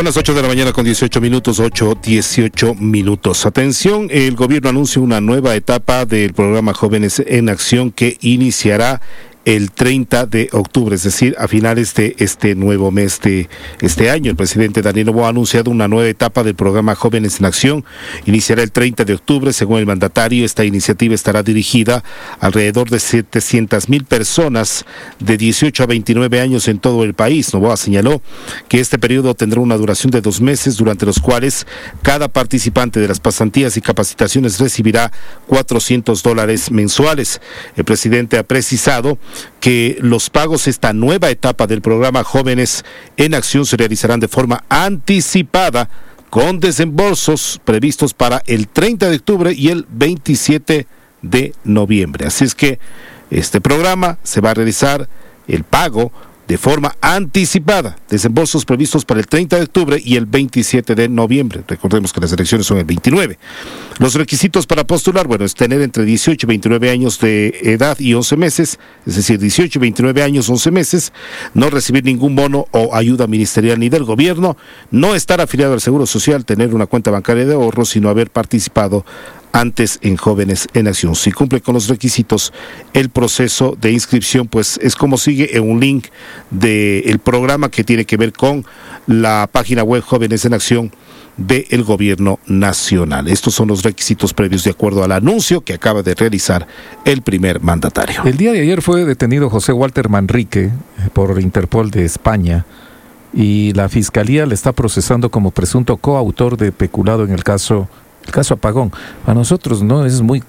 Son las 8 de la mañana con 18 minutos, 8:18 minutos. Atención, el gobierno anuncia una nueva etapa del programa Jóvenes en Acción que iniciará el 30 de octubre, es decir, a finales de este nuevo mes de este año. El presidente Daniel Noboa ha anunciado una nueva etapa del programa Jóvenes en Acción. Iniciará el 30 de octubre, según el mandatario. Esta iniciativa estará dirigida a alrededor de 700,000 personas de 18 a 29 años en todo el país. Noboa señaló que este periodo tendrá una duración de 2 meses, durante los cuales cada participante de las pasantías y capacitaciones recibirá $400 mensuales. El presidente ha precisado que los pagos de esta nueva etapa del programa Jóvenes en Acción se realizarán de forma anticipada, con desembolsos previstos para el 30 de octubre y el 27 de noviembre. Así es que este programa se va a realizar el pago de forma anticipada, desembolsos previstos para el 30 de octubre y el 27 de noviembre. Recordemos que las elecciones son el 29. Los requisitos para postular, es tener entre 18 y 29 años de edad y 11 meses, es decir, 18 y 29 años, 11 meses, no recibir ningún bono o ayuda ministerial ni del gobierno, no estar afiliado al Seguro Social, tener una cuenta bancaria de ahorro, sino haber participado antes en Jóvenes en Acción. Si cumple con los requisitos, el proceso de inscripción es como sigue en un link del programa que tiene que ver con la página web Jóvenes en Acción del Gobierno Nacional. Estos son los requisitos previos de acuerdo al anuncio que acaba de realizar el primer mandatario. El día de ayer fue detenido José Walter Manrique por Interpol de España y la Fiscalía le está procesando como presunto coautor de peculado en el caso Apagón. A nosotros no es muy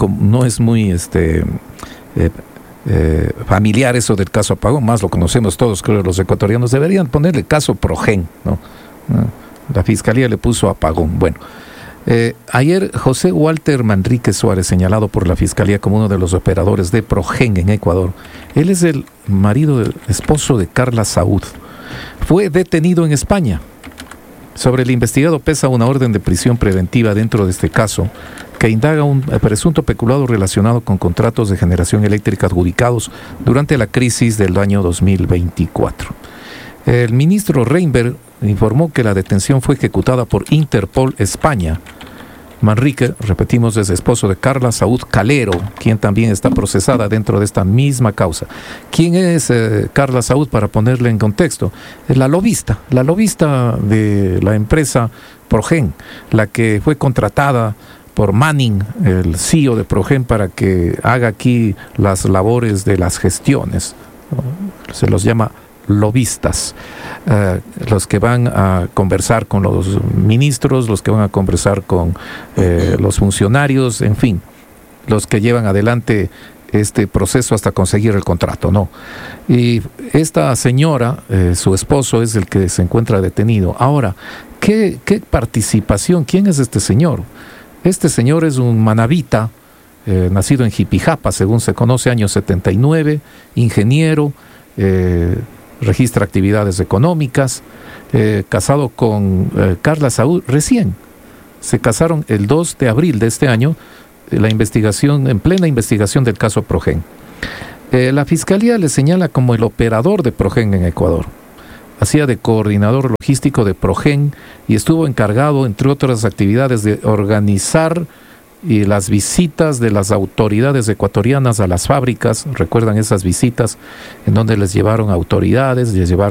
familiar eso del caso Apagón, más lo conocemos todos, creo, los ecuatorianos. Deberían ponerle caso Progen, ¿no? La Fiscalía le puso Apagón. Ayer José Walter Manrique Suárez, señalado por la Fiscalía como uno de los operadores de Progen en Ecuador, él es el esposo de Carla Saúd, fue detenido en España. Sobre el investigado pesa una orden de prisión preventiva dentro de este caso que indaga un presunto peculado relacionado con contratos de generación eléctrica adjudicados durante la crisis del año 2024. El ministro Reinberg informó que la detención fue ejecutada por Interpol España. Manrique, repetimos, es esposo de Carla Saúd Calero, quien también está procesada dentro de esta misma causa. ¿Quién es Carla Saúd, para ponerle en contexto? Es la lobista de la empresa Progen, la que fue contratada por Manning, el CEO de Progen, para que haga aquí las labores de las gestiones. Se los llama lobistas, los que van a conversar con los ministros, los que van a conversar con los funcionarios, en fin, los que llevan adelante este proceso hasta conseguir el contrato, ¿no? Y esta señora, su esposo es el que se encuentra detenido. Ahora, ¿qué participación? ¿Quién es este señor? Este señor es un manabita, nacido en Jipijapa, según se conoce, año 79, ingeniero, registra actividades económicas, casado con Carla Saúd recién. Se casaron el 2 de abril de este año, en plena investigación del caso Progen. La Fiscalía le señala como el operador de Progen en Ecuador. Hacía de coordinador logístico de Progen y estuvo encargado, entre otras actividades, de organizar y las visitas de las autoridades ecuatorianas a las fábricas. Recuerdan esas visitas en donde les llevaron autoridades, les llevaron